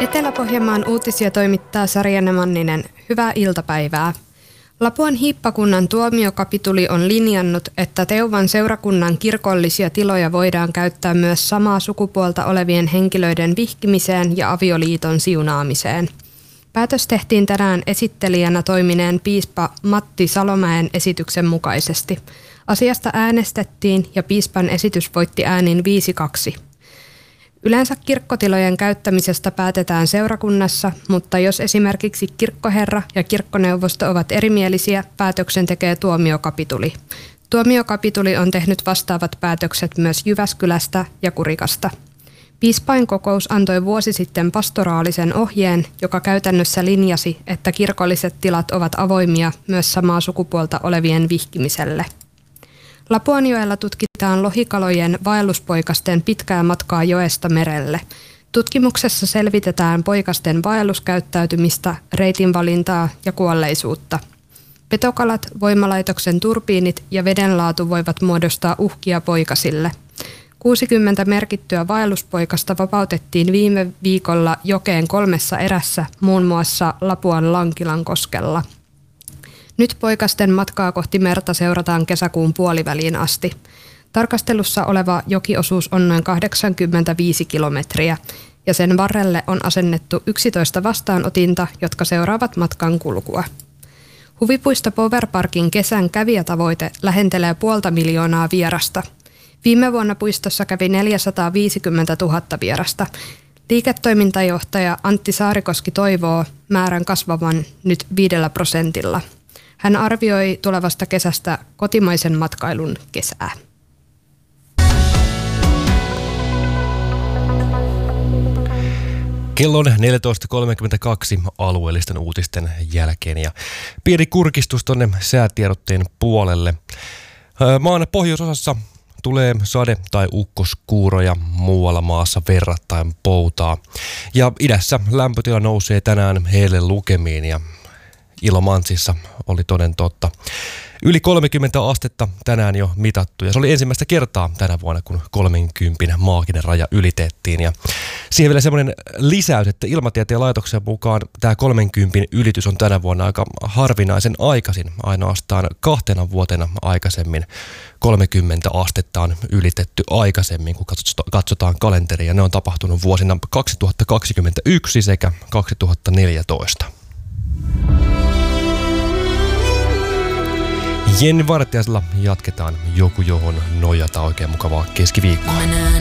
Etelä-Pohjanmaan uutisia toimittaa Sarjanne Manninen. Hyvää iltapäivää. Lapuan hiippakunnan tuomiokapituli on linjannut, että Teuvan seurakunnan kirkollisia tiloja voidaan käyttää myös samaa sukupuolta olevien henkilöiden vihkimiseen ja avioliiton siunaamiseen. Päätös tehtiin tänään esittelijänä toimineen piispa Matti Salomäen esityksen mukaisesti. Asiasta äänestettiin ja piispan esitys voitti äänin 5-2. Yleensä kirkkotilojen käyttämisestä päätetään seurakunnassa, mutta jos esimerkiksi kirkkoherra ja kirkkoneuvosto ovat erimielisiä, päätöksen tekee tuomiokapituli. Tuomiokapituli on tehnyt vastaavat päätökset myös Jyväskylästä ja Kurikasta. Piispainkokous antoi vuosi sitten pastoraalisen ohjeen, joka käytännössä linjasi, että kirkolliset tilat ovat avoimia myös samaa sukupuolta olevien vihkimiselle. Lapuanjoella tutkitaan lohikalojen vaelluspoikasten pitkää matkaa joesta merelle. Tutkimuksessa selvitetään poikasten vaelluskäyttäytymistä, reitinvalintaa ja kuolleisuutta. Petokalat, voimalaitoksen turbiinit ja vedenlaatu voivat muodostaa uhkia poikasille. 60 merkittyä vaelluspoikasta vapautettiin viime viikolla jokeen 3 erässä, muun muassa Lapuan Lankilankoskella. Nyt poikasten matkaa kohti merta seurataan kesäkuun puoliväliin asti. Tarkastelussa oleva jokiosuus on noin 85 kilometriä ja sen varrelle on asennettu 11 vastaanotinta, jotka seuraavat matkan kulkua. Huvipuisto Powerparkin kesän kävijätavoite lähentelee 500 000 vierasta. Viime vuonna puistossa kävi 450 000 vierasta. Liiketoimintajohtaja Antti Saarikoski toivoo määrän kasvavan nyt 5%. Hän arvioi tulevasta kesästä kotimaisen matkailun kesää. Kello on 14.32 alueellisten uutisten jälkeen ja pieni kurkistus tuonne säätiedotteen puolelle. Maan pohjoisosassa tulee sade- tai ukkoskuuroja, muualla maassa verrattain poutaa. Ja idässä lämpötila nousee tänään heille lukemiin ja Ilomantsissa oli toden totta yli 30 astetta tänään jo mitattu ja se oli ensimmäistä kertaa tänä vuonna, kun 30 maaginen raja ylitettiin. Ja siihen vielä semmoinen lisäys, että Ilmatieteen laitoksen mukaan tämä 30 ylitys on tänä vuonna aika harvinaisen aikaisin. Ainoastaan 2 vuotena aikaisemmin 30 astetta on ylitetty aikaisemmin, kun katsotaan kalenteria. Ne on tapahtunut vuosina 2021 sekä 2014. Jenni Vartiaisella jatketaan Joku johon nojata. Oikein mukavaa keskiviikkoa.